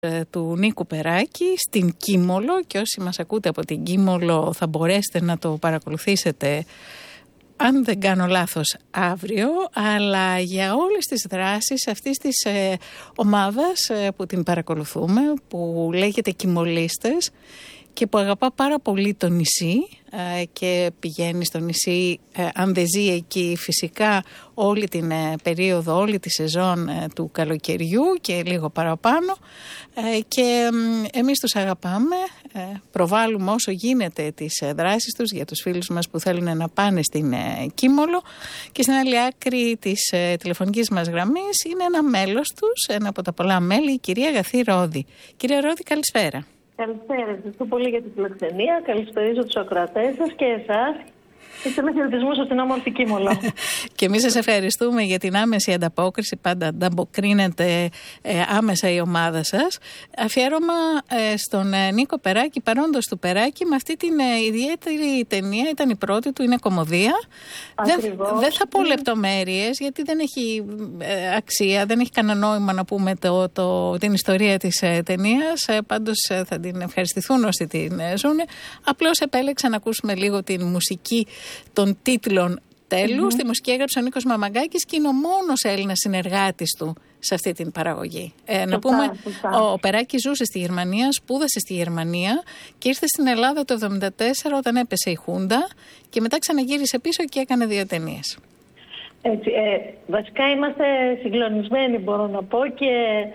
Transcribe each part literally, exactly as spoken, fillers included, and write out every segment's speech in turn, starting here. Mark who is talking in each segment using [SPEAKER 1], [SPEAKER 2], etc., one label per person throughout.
[SPEAKER 1] του Νίκου Περάκη στην Κίμολο, και όσοι μας ακούτε από την Κίμολο θα μπορέσετε να το παρακολουθήσετε, αν δεν κάνω λάθος, αύριο. Αλλά για όλες τις δράσεις αυτής της ε, ομάδας ε, που την παρακολουθούμε, που λέγεται Κιμολίστες και που αγαπά πάρα πολύ το νησί ε, και πηγαίνει στο νησί, ε, αν δεν ζει εκεί φυσικά όλη την ε, περίοδο, όλη τη σεζόν ε, του καλοκαιριού και λίγο παραπάνω, ε, και ε, εμείς τους αγαπάμε, ε, προβάλλουμε όσο γίνεται τις ε, δράσεις τους για τους φίλους μας που θέλουν να πάνε στην ε, Κίμολο. Και στην άλλη άκρη της ε, τηλεφωνικής μας γραμμής είναι ένα μέλος τους, ένα από τα πολλά μέλη, η κυρία Αγαθή Ρόδη. Κυρία Ρόδη, καλησπέρα.
[SPEAKER 2] Καλησπέρα, ευχαριστώ πολύ για την φιλοξενία. Καλησπερίζω τους ακροατές σας και εσάς. Είστε με χαιρετισμούς από την όμορφη Κίμολο.
[SPEAKER 1] Και εμείς σας ευχαριστούμε για την άμεση ανταπόκριση. Πάντα ανταποκρίνεται ε, άμεσα η ομάδα σας. Αφιέρωμα ε, στον ε, Νίκο Περάκη, παρόντος του Περάκη, με αυτή την ε, ιδιαίτερη ταινία. Ήταν η πρώτη του, είναι κομμωδία. Δεν δε θα πω λεπτομέρειες, γιατί δεν έχει ε, αξία, δεν έχει κανένα νόημα να πούμε το, το, την ιστορία της ε, ταινίας. Ε, πάντως ε, θα την ευχαριστηθούν όσοι την ε, ζουν. Απλώς επέλεξα να ακούσουμε λίγο την μουσική των τίτλων τέλους. Mm-hmm. Στη μουσική έγραψε ο Νίκος Μαμαγκάκης και είναι ο μόνος Έλληνας συνεργάτης του σε αυτή την παραγωγή. Ε, να πούμε, ο, ο Περάκης ζούσε στη Γερμανία, σπούδασε στη Γερμανία και ήρθε στην Ελλάδα το εβδομήντα τέσσερα όταν έπεσε η Χούντα και μετά ξαναγύρισε πίσω και έκανε δύο ταινίες.
[SPEAKER 2] Έτσι, ε, βασικά είμαστε συγκλονισμένοι, μπορώ να πω, και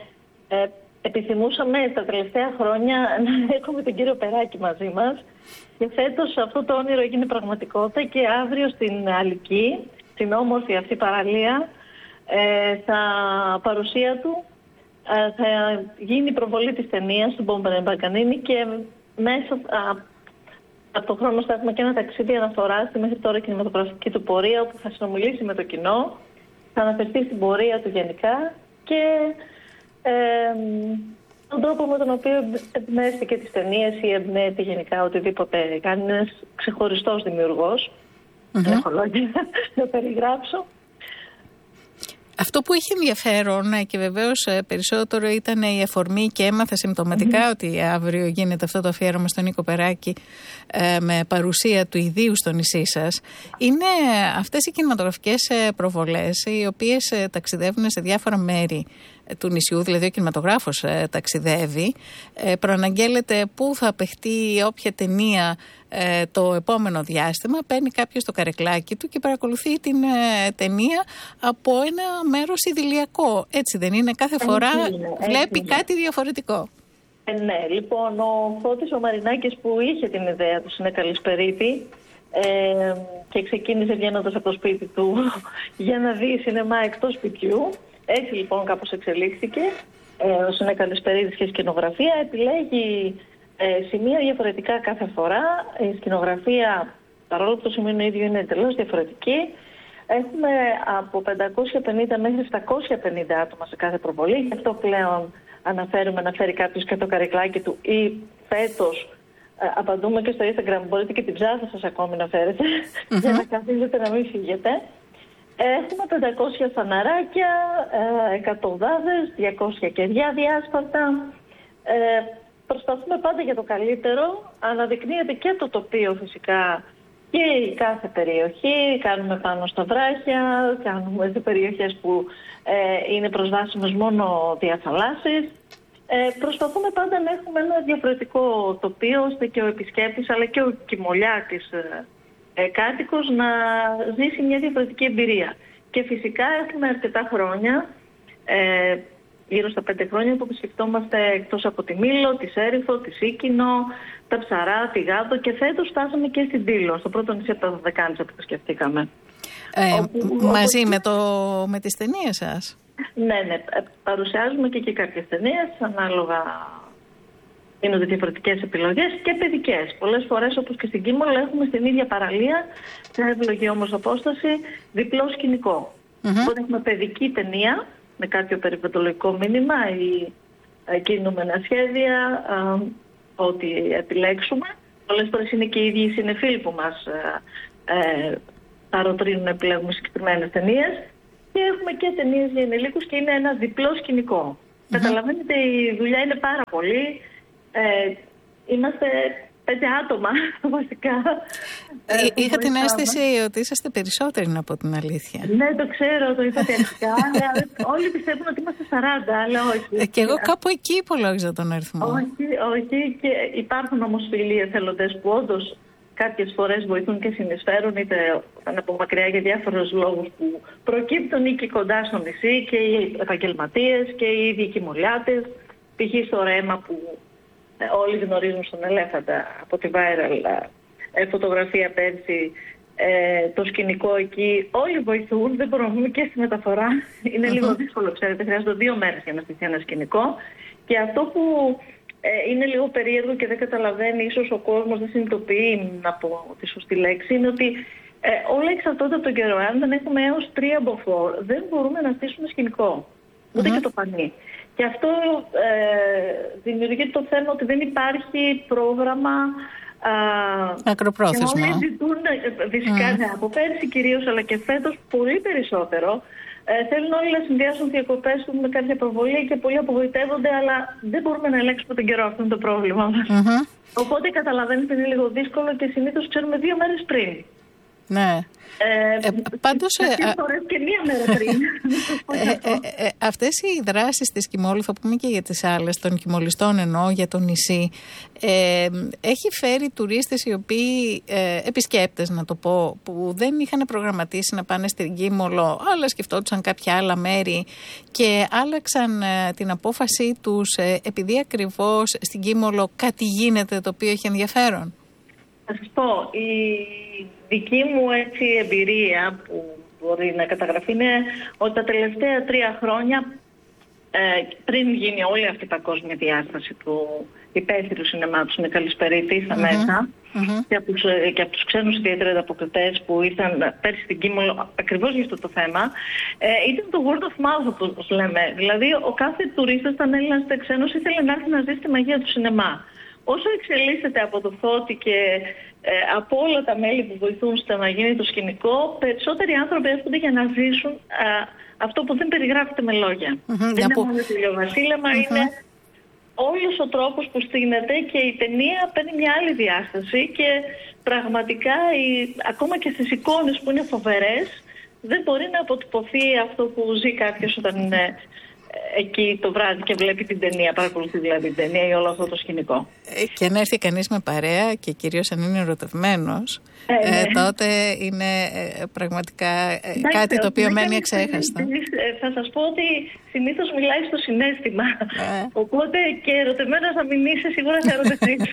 [SPEAKER 2] ε, επιθυμούσαμε τα τελευταία χρόνια να έχουμε τον κύριο Περάκη μαζί μας. Και φέτος αυτό το όνειρο έγινε πραγματικότητα και αύριο στην Αλική, στην όμορφη αυτή παραλία, ε, θα παρουσία του ε, θα γίνει η προβολή της ταινίας του Μπόμπερ Μπαγκανίνη και μέσα α, από τον χρόνο θα έχουμε και ένα ταξίδι αναφορά στη μέχρι τώρα κινηματογραφική του πορεία, όπου θα συνομιλήσει με το κοινό, θα αναφερθεί στην πορεία του γενικά και ε, τον τρόπο με τον οποίο εμπνεύστηκε τις ταινίες ή εμπνέεται γενικά οτιδήποτε κάνει. Είναι ένας ξεχωριστός δημιουργός. Mm-hmm. Έχω λόγια να περιγράψω.
[SPEAKER 1] Αυτό που είχε ενδιαφέρον και βεβαίως περισσότερο ήταν η αφορμή, και έμαθα συμπτωματικά mm-hmm. ότι αύριο γίνεται αυτό το αφιέρωμα στον Νίκο Περάκη ε, με παρουσία του ιδίου στο νησί σας. Είναι αυτές οι κινηματογραφικές προβολές οι οποίες ταξιδεύουν σε διάφορα μέρη του νησιού, δηλαδή ο κινηματογράφος ε, ταξιδεύει, ε, προαναγγέλλεται πού θα παιχτεί όποια ταινία ε, το επόμενο διάστημα, παίρνει κάποιος το καρεκλάκι του και παρακολουθεί την ε, ταινία από ένα μέρος ιδηλιακό. Έτσι δεν είναι? Κάθε φορά είναι, βλέπει είναι. κάτι διαφορετικό.
[SPEAKER 2] Ε, ναι, λοιπόν, ο Φώτης ο Μαρινάκης που είχε την ιδέα του είναι Καλησπερίτη ε, και ξεκίνησε βγαίνοντας από το σπίτι του για να δει σινεμά εκτός σπιτιού. Έτσι λοιπόν κάπως εξελίχθηκε. Ε, ο Συνέκαλης Περίδης και σκηνογραφία επιλέγει ε, σημεία διαφορετικά κάθε φορά. Η σκηνογραφία, παρόλο που το σημείο ίδιο, είναι εντελώς διαφορετική. Έχουμε από πεντακόσια πενήντα μέχρι επτακόσια πενήντα άτομα σε κάθε προβολή. Γι' αυτό πλέον αναφέρουμε να φέρει κάποιος και το καρικλάκι του, ή φέτος ε, απαντούμε και στο Instagram, μπορείτε και την ψάθα σας ακόμη να φέρετε mm-hmm. για να καθίσετε να μην φύγετε. Έχουμε πεντακόσια φαναράκια, εκατοντάδες, διακόσια κεριά διάσπαρτα. Ε, προσπαθούμε πάντα για το καλύτερο. Αναδεικνύεται και το τοπίο φυσικά και η κάθε περιοχή. Κάνουμε πάνω στα βράχια, κάνουμε σε περιοχές που ε, είναι προσβάσιμες μόνο διαθαλάσσεις. Ε, προσπαθούμε πάντα να έχουμε ένα διαφορετικό τοπίο, ώστε και ο επισκέπτης αλλά και ο κιμολιάτης Ε, κάτοικος να ζήσει μια διαφορετική εμπειρία. Και φυσικά έχουμε αρκετά χρόνια, ε, γύρω στα πέντε χρόνια, που επισκεφτόμαστε εκτός από τη Μήλο, τη Σέριφο, τη Σίκινο, τα Ψαρά, τη Γάδο, και φέτος φτάσαμε και στην Τήλο, στο πρώτο νησί από τα Δωδεκάνησα που επισκεφτήκαμε.
[SPEAKER 1] Ε, όπου, μαζί όπου... με, το, με τις ταινίες σας?
[SPEAKER 2] Ναι, ναι, παρουσιάζουμε και εκεί κάποιες ταινίες, ανάλογα. Γίνονται διαφορετικές επιλογές και παιδικές. Πολλές φορές, όπως και στην Κίμολο, έχουμε στην ίδια παραλία, σε ευλογή όμως απόσταση, διπλό σκηνικό. Mm-hmm. Οπότε έχουμε παιδική ταινία με κάποιο περιβαλλοντολογικό μήνυμα ή κινούμενα σχέδια, α, ό,τι επιλέξουμε. Πολλές φορές είναι και οι ίδιοι οι συνεφίλοι που μας ε, παροτρύνουν να επιλέγουμε συγκεκριμένες ταινίες. Και έχουμε και ταινίες για ενηλίκους και είναι ένα διπλό σκηνικό. Mm-hmm. Καταλαβαίνετε, η δουλειά είναι πάρα πολύ. Ε, είμαστε πέντε άτομα βασικά.
[SPEAKER 1] Ε, είχα την αίσθηση ότι είσαστε περισσότεροι, να πω την αλήθεια.
[SPEAKER 2] Ναι, το ξέρω, το είπατε αρχικά. Όλοι πιστεύουν ότι είμαστε σαράντα, αλλά όχι.
[SPEAKER 1] Ε, και εγώ κάπου εκεί υπολόγιζα τον αριθμό.
[SPEAKER 2] Όχι, όχι. Και υπάρχουν όμως φίλοι εθελοντές που όντως κάποιες φορές βοηθούν και συνεισφέρουν, είτε από μακριά για διάφορους λόγους που προκύπτουν ή και κοντά στο νησί, και οι επαγγελματίες και οι ίδιοι κοιμωλιάτες. Π.χ. στο Ρέμα που όλοι γνωρίζουν στον Ελέφαντα από τη viral φωτογραφία πέρσι, ε, το σκηνικό εκεί. Όλοι βοηθούν, δεν μπορούμε, και στη μεταφορά. Είναι λίγο δύσκολο, ξέρετε, χρειάζονται δύο μέρες για να στηθεί ένα σκηνικό. Και αυτό που ε, είναι λίγο περίεργο και δεν καταλαβαίνει, ίσως ο κόσμος δεν συνειδητοποιεί, να πω τη σωστή λέξη, είναι ότι ε, όλα εξαρτώνται από τον καιρό. Αν δεν έχουμε έως τρία μποφόρ, δεν μπορούμε να στήσουμε σκηνικό. Ούτε mm-hmm. και το πανί. Και αυτό ε, δημιουργεί το θέμα ότι δεν υπάρχει πρόγραμμα.
[SPEAKER 1] Ακροπρόθεσμα.
[SPEAKER 2] Και όλοι ζητούν, φυσικά, mm. ναι, από πέρσι κυρίως, αλλά και φέτος πολύ περισσότερο. Ε, θέλουν όλοι να συνδυάσουν διακοπές του με κάποια προβολή και πολλοί απογοητεύονται, αλλά δεν μπορούμε να ελέγξουμε τον καιρό. Αυτό είναι το πρόβλημα μας. Mm-hmm. Οπότε καταλαβαίνετε, είναι λίγο δύσκολο και συνήθως ξέρουμε δύο μέρες πριν.
[SPEAKER 1] Ναι. Ε, ε, πάντως,
[SPEAKER 2] ε, φορές και μία μέρα πριν.
[SPEAKER 1] ε, ε, ε, αυτές οι δράσεις της Κιμόλου, θα πούμε και για τις άλλες, των κιμολιστών εννοώ, για το νησί, ε, έχει φέρει τουρίστες οι οποίοι, ε, επισκέπτες να το πω, που δεν είχαν προγραμματίσει να πάνε στην Κίμολο, αλλά σκεφτόντουσαν κάποια άλλα μέρη και άλλαξαν ε, την απόφασή τους ε, επειδή ακριβώς στην Κίμολο κάτι γίνεται το οποίο έχει ενδιαφέρον.
[SPEAKER 2] Θα σας πω, η δική μου έτσι εμπειρία που μπορεί να καταγραφεί είναι ότι τα τελευταία τρία χρόνια, ε, πριν γίνει όλη αυτή η παγκόσμια διάσταση του υπαίθριου σινεμά του Συνεκαλισπερίτη στα mm-hmm. μέσα mm-hmm. και από τους, και από τους ξένους ιδιαίτερα ανταποκριτές που ήρθαν πέρσι στην Κίμολο ακριβώς για αυτό το θέμα, ε, ήταν το word of mouth, όπως λέμε. Δηλαδή ο κάθε τουρίστας, ήταν Έλληνας είτε ξένος, ήθελε να έρθει να ζήσει τη μαγεία του σινεμά. Όσο εξελίσσεται από το Φώτη και ε, από όλα τα μέλη που βοηθούν στο να γίνει το σκηνικό, περισσότεροι άνθρωποι έρχονται για να ζήσουν α, αυτό που δεν περιγράφεται με λόγια. Mm-hmm, δεν είναι μόνο το ηλιοβασίλεμα, mm-hmm. είναι όλος ο τρόπος που στείνεται, και η ταινία παίρνει μια άλλη διάσταση και πραγματικά η, ακόμα και στις εικόνες που είναι φοβερές, δεν μπορεί να αποτυπωθεί αυτό που ζει κάποιος όταν είναι εκεί το βράδυ και βλέπει την ταινία, παρακολουθεί δηλαδή την ταινία ή όλο αυτό το σκηνικό.
[SPEAKER 1] Και να έρθει κανείς με παρέα, και κυρίως αν είναι ερωτευμένος, ε, ε, τότε είναι ε, πραγματικά ε, εντάξει, κάτι το οποίο μένει εξέχαστο.
[SPEAKER 2] Ε, θα σας πω ότι συνήθως μιλάει στο συναίσθημα. Ε. Οπότε και ερωτευμένος να μην είσαι, σίγουρα θα ερωτευτείς.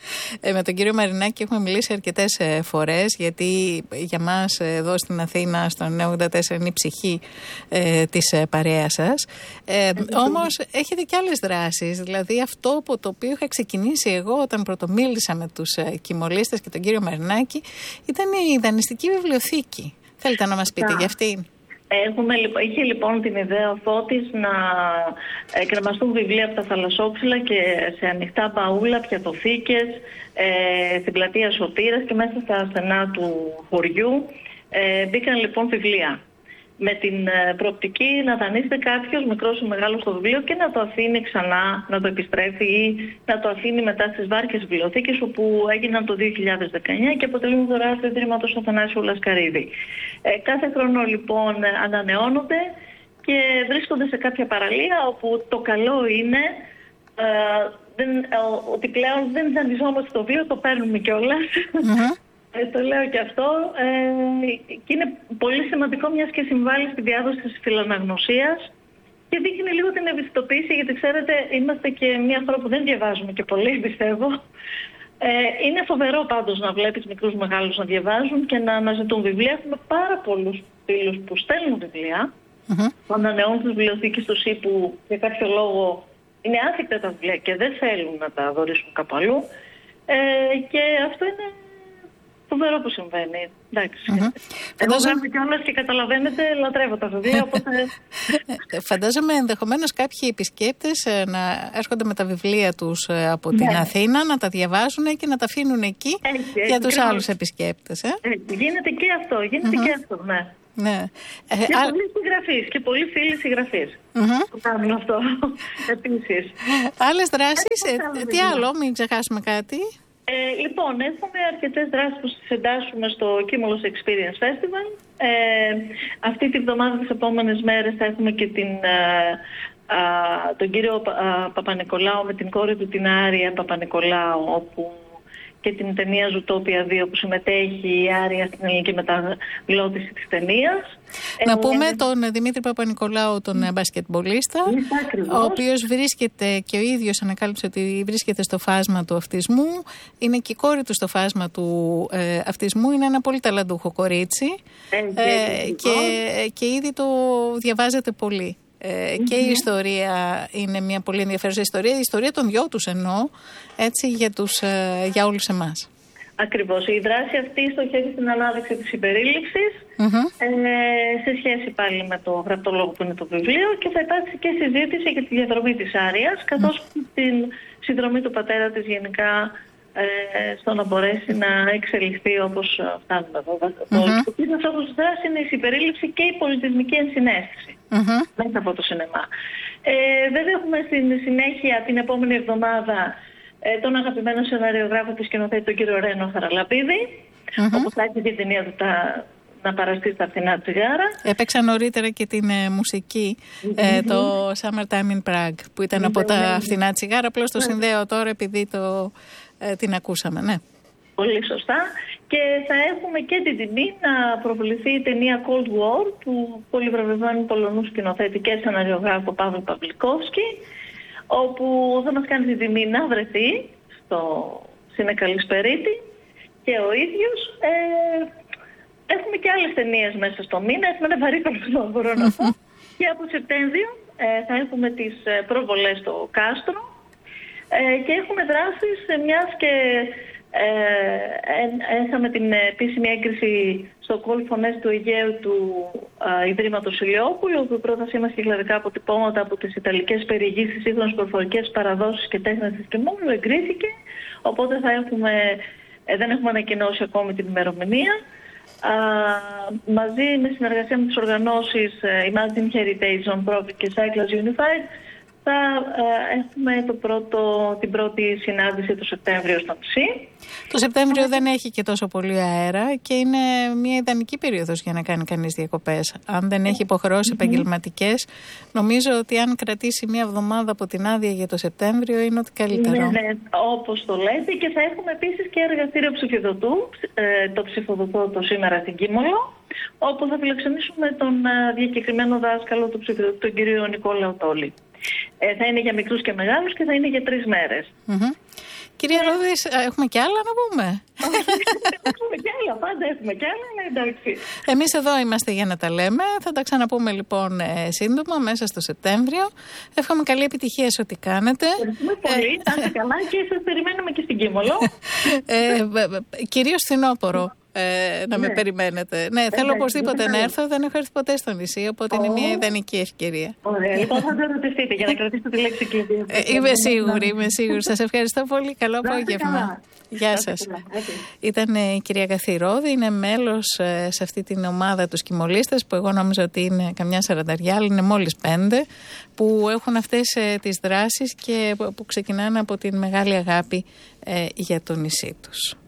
[SPEAKER 1] Ε, με τον κύριο Μαρινάκη έχουμε μιλήσει αρκετές ε, φορές, γιατί για μας ε, εδώ στην Αθήνα, στο εννιακόσια ογδόντα τέσσερα, είναι η ψυχή ε, της ε, παρέας σας. Ε, όμως έχετε και άλλες δράσεις, δηλαδή αυτό από το οποίο είχα ξεκινήσει εγώ όταν πρωτομίλησα με τους ε, κιμολίστες και τον κύριο Μαρινάκη, ήταν η δανειστική βιβλιοθήκη. Θέλετε να μας πείτε για αυτήν?
[SPEAKER 2] Έχουμε, είχε λοιπόν την ιδέα ο Φώτης να κρεμαστούν βιβλία από τα θαλασσόξυλα και σε ανοιχτά μπαούλα, πιατοθήκες, ε, στην πλατεία Σωτήρας και μέσα στα στενά του χωριού. Ε, μπήκαν λοιπόν βιβλία, με την προοπτική να δανείζεται κάποιος μικρός ή μεγάλος το βιβλίο και να το αφήνει ξανά, να το επιστρέφει ή να το αφήνει μετά στις Βάρκες βιβλιοθήκες, όπου έγιναν το δύο χιλιάδες δεκαεννιά και αποτελούν δωρεά του Ιδρύματος Αθανάσιου Λασκαρίδη. Ε, κάθε χρόνο λοιπόν ανανεώνονται και βρίσκονται σε κάποια παραλία, όπου το καλό είναι ε, δεν, ε, ότι πλέον δεν δανειζόμαστε το βιβλίο, το παίρνουμε κιόλας. Mm-hmm. Ε, το λέω και αυτό ε, και είναι πολύ σημαντικό, μιας και συμβάλλει στη διάδοση της φιλαναγνωσίας και δείχνει λίγο την ευαισθητοποίηση, γιατί ξέρετε είμαστε και μια χώρα που δεν διαβάζουμε και πολύ, πιστεύω. Ε, είναι φοβερό πάντως να βλέπεις μικρούς μεγάλους να διαβάζουν και να αναζητούν βιβλία. Έχουμε πάρα πολλούς φίλους που στέλνουν βιβλία, mm-hmm. που ανανεώνουν τις βιβλιοθήκες τους ή που για κάποιο λόγο είναι άθικτα τα βιβλία και δεν θέλουν να τα δωρήσουν κάπου αλλού. Ε, και αυτό είναι φοβερό που συμβαίνει. Εντάξει. Mm-hmm. Εγώ γράφω κιόλας και καταλαβαίνετε, λατρεύω τα βιβλία, οπότε...
[SPEAKER 1] Φαντάζομαι ενδεχομένως κάποιοι επισκέπτες να έρχονται με τα βιβλία τους από την ναι. Αθήνα, να τα διαβάζουν και να τα αφήνουν εκεί έτσι, για τους άλλους επισκέπτες. Ε?
[SPEAKER 2] Έτσι, γίνεται και αυτό, γίνεται mm-hmm. και αυτό, ναι.
[SPEAKER 1] Ναι.
[SPEAKER 2] Και ε, πολλοί συγγραφείς και πολλοί φίλοι συγγραφείς mm-hmm. που κάνουν αυτό επίσης.
[SPEAKER 1] Άλλες δράσεις, ε, τι άλλο, μην ξεχάσουμε κάτι.
[SPEAKER 2] Ε, λοιπόν, έχουμε αρκετές δράσεις που τις εντάσσουμε στο Κύμολος Experience Festival. Ε, αυτή τη βδομάδα, τις επόμενες μέρες, θα έχουμε και την, α, α, τον κύριο α, Παπα-Νικολάου με την κόρη του, την Άρια Παπα-Νικολάου, όπου και την ταινία Zootopia δύο που συμμετέχει η Άρια στην ελληνική μεταγλώτηση της ταινίας.
[SPEAKER 1] Να ε, πούμε ε, τον Δημήτρη Παπα-Νικολάου, τον ε, μπασκετμπολίστα, ο οποίος βρίσκεται και ο ίδιος ανακάλυψε ότι βρίσκεται στο φάσμα του αυτισμού. Είναι και η κόρη του στο φάσμα του ε, αυτισμού. Είναι ένα πολύ ταλαντούχο κορίτσι
[SPEAKER 2] ε,
[SPEAKER 1] ε, και, και ήδη το διαβάζεται πολύ. Ε, mm-hmm. Και η ιστορία είναι μια πολύ ενδιαφέρουσα ιστορία, η ιστορία των δυο τους εννοώ, έτσι, για, τους, ε, για όλους εμάς.
[SPEAKER 2] Ακριβώς. Η δράση αυτή στοχεύει στην ανάδειξη της συμπερίληψης mm-hmm. ε, σε σχέση πάλι με το γραπτό λόγο που είναι το βιβλίο, και θα υπάρξει και συζήτηση για τη διαδρομή της Άριας, καθώς mm-hmm. και την συνδρομή του πατέρα της γενικά ε, στο να μπορέσει να εξελιχθεί όπως φτάνουμε εδώ. Mm-hmm. Το κύριο στόχος της δράσης είναι η συμπερίληψη και η πολιτισμική ενσυναίσθηση mm-hmm. μέσα από το σινεμά. Ε, βέβαια έχουμε στην συνέχεια την επόμενη εβδομάδα ε, τον αγαπημένο σεναριογράφο και σκηνοθέτη, τον κύριο Ρένο Χαραλαπίδη, mm-hmm. όπου θα έχει την ταινία του τα, να παραστεί στα φθηνά τσιγάρα. Έπαιξα
[SPEAKER 1] νωρίτερα και την ε, μουσική, mm-hmm. ε, το Summertime in Prague, που ήταν mm-hmm. από τα φθηνά τσιγάρα. Απλώς το mm-hmm. συνδέω τώρα επειδή το, ε, την ακούσαμε, ναι.
[SPEAKER 2] Πολύ σωστά. Και θα έχουμε και την τιμή να προβληθεί η ταινία Cold War του πολυβραβευμένου Πολωνού σκηνοθέτη και σεναριογράφου Παύλου Παυλικόφσκι, όπου θα μας κάνει την τιμή να βρεθεί στο Συνεκαλισπερίτη και ο ίδιος. Ε, έχουμε και άλλες ταινίες μέσα στο μήνα, έχουμε ένα βαρύ χρόνο, μπορώ να πω. Και από Σεπτέμβριο ε, θα έχουμε τις προβολές στο Κάστρο ε, και έχουμε δράσεις μιας και Ε, είχαμε την επίσημη έγκριση στο κόλ Φωνές του Αιγαίου του α, Ιδρύματος Ηλιόπουλου, όπου η πρότασή μας και κλαδικά αποτυπώματα από τις Ιταλικές περιηγήσεις, σύγχρονες προφορικές παραδόσεις και τέχνες της Κιμόλου εγκρίθηκε. Οπότε θα έχουμε, ε, δεν έχουμε ανακοινώσει ακόμη την ημερομηνία. Α, μαζί με συνεργασία με τις οργανώσεις ε, Imagine Heritage on Profit και Cycles Unified θα ε, έχουμε το πρώτο, την πρώτη συνάντηση το Σεπτέμβριο στο νησί.
[SPEAKER 1] Το Σεπτέμβριο δεν έχει και τόσο πολύ αέρα και είναι μια ιδανική περίοδος για να κάνει κανείς διακοπές. Αν δεν έχει υποχρεώσεις mm-hmm. επαγγελματικές, νομίζω ότι αν κρατήσει μια εβδομάδα από την άδεια για το Σεπτέμβριο είναι ότι καλύτερο.
[SPEAKER 2] Ναι, ναι, όπως το λέτε. Και θα έχουμε επίσης και εργαστήριο ψηφιδωτού, ε, το ψηφοδοτό το σήμερα στην Κίμολο, όπου θα φιλοξενήσουμε τον ε, διακεκριμένο δάσκαλο του ψηφιδωτού, τον κύριο Νικόλαο Τόλη. Ε, θα είναι για μικρούς και μεγάλους και θα είναι για τρεις μέρες.
[SPEAKER 1] Mm-hmm. Κυρία ε, Ρόδης, έχουμε κι άλλα να πούμε?
[SPEAKER 2] Έχουμε κι άλλα, πάντα έχουμε κι άλλα, αλλά εντάξει.
[SPEAKER 1] Εμείς εδώ είμαστε για να τα λέμε. Θα τα ξαναπούμε λοιπόν ε, σύντομα, μέσα στο Σεπτέμβριο. Εύχομαι καλή επιτυχία σε ό,τι κάνετε.
[SPEAKER 2] Ευχαριστούμε πολύ, να είστε καλά και σας περιμένουμε και στην Κίμολο.
[SPEAKER 1] ε, κυρίως φθινόπωρο. Ε, να ναι. με περιμένετε. Ναι, θέλω ναι, οπωσδήποτε ναι. να έρθω. Δεν έχω έρθει ποτέ στο νησί, οπότε oh. είναι μια ιδανική ευκαιρία.
[SPEAKER 2] Ωραία, λοιπόν θα το ρωτήσετε για να κρατήσετε τη λέξη κλειδί.
[SPEAKER 1] Ε, είμαι σίγουρη, είμαι σίγουρη. Σας ευχαριστώ πολύ. Καλό απόγευμα. Γεια σας. Ήταν η κυρία Καθηρόδη, είναι μέλος σε αυτή την ομάδα τους Κιμολίστες, που εγώ νόμιζα ότι είναι καμιά σαρανταριά, αλλά είναι μόλις πέντε, που έχουν αυτές τις δράσεις και που ξεκινάνε από την μεγάλη αγάπη για το νησί τους.